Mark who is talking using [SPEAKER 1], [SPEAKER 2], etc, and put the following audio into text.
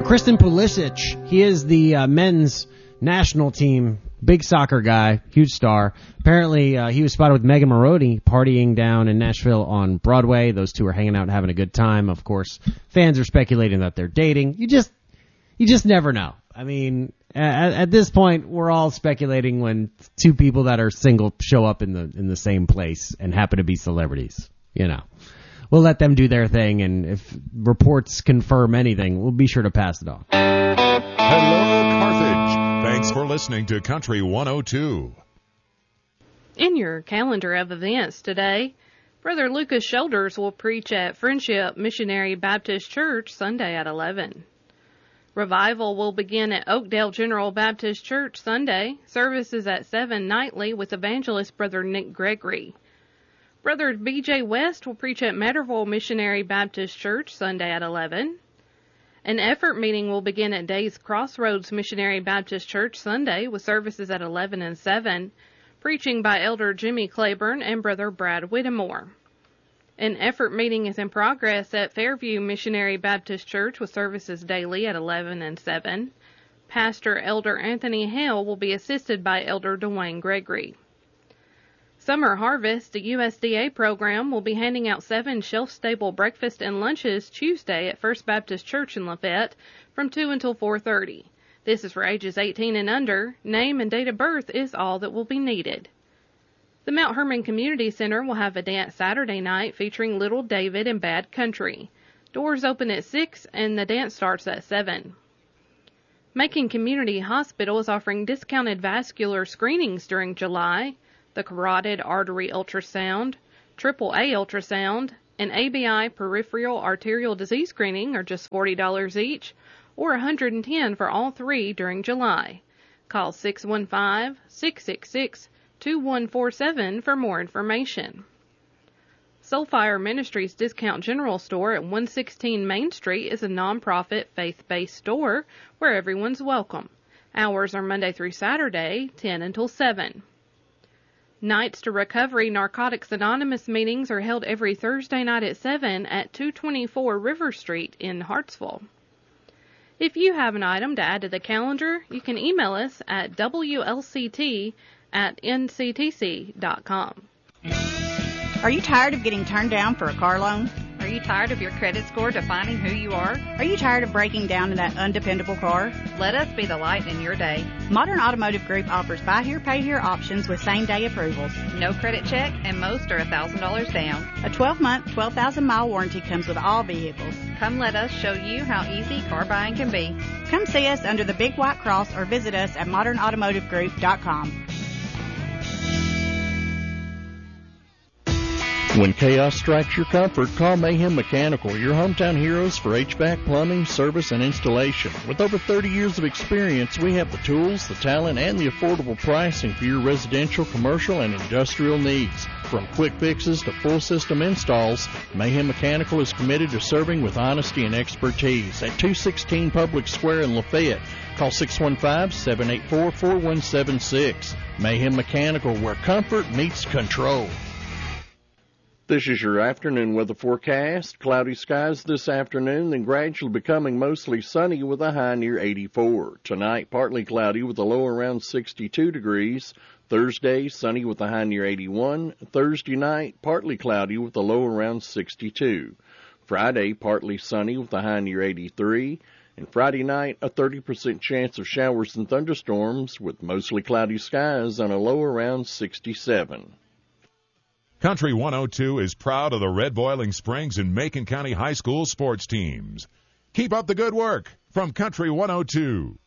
[SPEAKER 1] Christian Pulisic, he is the men's national team, big soccer guy, huge star. Apparently, he was spotted with Megan Maroney partying down in Nashville on Broadway. Those two are hanging out and having a good time. Of course, fans are speculating that they're dating. You just never know. I mean, at this point, we're all speculating when two people that are single show up in the same place and happen to be celebrities. You know, we'll let them do their thing, and if reports confirm anything, we'll be sure to pass it on.
[SPEAKER 2] Hello, Carthage. Thanks for listening to Country 102.
[SPEAKER 3] In your calendar of events today, Brother Lucas Shoulders will preach at Friendship Missionary Baptist Church Sunday at 11. Revival will begin at Oakdale General Baptist Church Sunday. Services at 7 nightly with evangelist Brother Nick Gregory. Brother B.J. West will preach at Matterville Missionary Baptist Church Sunday at 11. An effort meeting will begin at Days Crossroads Missionary Baptist Church Sunday with services at 11 and 7, preaching by Elder Jimmy Claiborne and Brother Brad Whittemore. An effort meeting is in progress at Fairview Missionary Baptist Church with services daily at 11 and 7. Pastor Elder Anthony Hale will be assisted by Elder Dwayne Gregory. Summer Harvest, the USDA program, will be handing out 7 shelf-stable breakfast and lunches Tuesday at First Baptist Church in Lafayette from 2 until 4:30. This is for ages 18 and under. Name and date of birth is all that will be needed. The Mount Hermon Community Center will have a dance Saturday night featuring Little David and Bad Country. Doors open at 6 and the dance starts at 7. Macon Community Hospital is offering discounted vascular screenings during July. The carotid artery ultrasound, AAA ultrasound, and ABI peripheral arterial disease screening are just $40 each, or $110 for all three during July. Call 615-666-2147 for more information. Soulfire Ministries Discount General Store at 116 Main Street is a non-profit, faith-based store where everyone's welcome. Hours are Monday through Saturday, 10 until 7. Nights to Recovery Narcotics Anonymous meetings are held every Thursday night at 7 at 224 River Street in Hartsville. If you have an item to add to the calendar, you can email us at wlct@nctc.com.
[SPEAKER 4] Are you tired of getting turned down for a car loan?
[SPEAKER 5] Are you tired of your credit score defining who you are?
[SPEAKER 4] Are you tired of breaking down in that undependable car?
[SPEAKER 5] Let us be the light in your day.
[SPEAKER 4] Modern Automotive Group offers buy here, pay here options with same-day approvals.
[SPEAKER 5] No credit check, and most are $1,000 down.
[SPEAKER 4] A 12-month, 12,000-mile warranty comes with all vehicles.
[SPEAKER 5] Come let us show you how easy car buying can be.
[SPEAKER 4] Come see us under the Big White Cross or visit us at modernautomotivegroup.com.
[SPEAKER 6] When chaos strikes your comfort, call Mayhem Mechanical, your hometown heroes for HVAC, plumbing, service, and installation. With over 30 years of experience, we have the tools, the talent, and the affordable pricing for your residential, commercial, and industrial needs. From quick fixes to full system installs, Mayhem Mechanical is committed to serving with honesty and expertise. At 216 Public Square in Lafayette, call 615-784-4176. Mayhem Mechanical, where comfort meets control. This is your afternoon weather forecast. Cloudy skies this afternoon, then gradually becoming mostly sunny with a high near 84. Tonight, partly cloudy with a low around 62 degrees. Thursday, sunny with a high near 81. Thursday night, partly cloudy with a low around 62. Friday, partly sunny with a high near 83. And Friday night, a 30% chance of showers and thunderstorms with mostly cloudy skies and a low around 67.
[SPEAKER 2] Country 102 is proud of the Red Boiling Springs and Macon County High School sports teams. Keep up the good work from Country 102.